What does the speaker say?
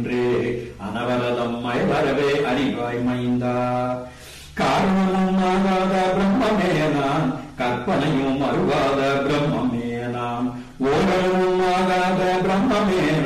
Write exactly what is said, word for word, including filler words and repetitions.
அனவரதம் மயவரவே அறிவாய் மைந்தா. காரணமும் ஆகாத பிரம்மமே நான், கற்பனையும் அருவாத பிரம்மமே நான், ஓரளவும் ஆகாத பிரம்மமே